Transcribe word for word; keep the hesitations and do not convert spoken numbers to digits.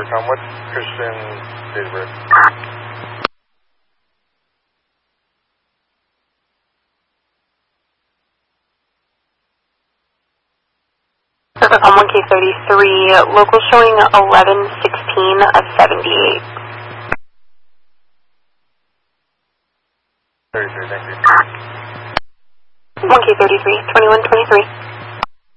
Um, what's Christian's date of birth? On one K thirty-three, local showing eleven sixteen of seventy-eight. thirty-three, thank you. one K thirty-three, twenty-one twenty-three.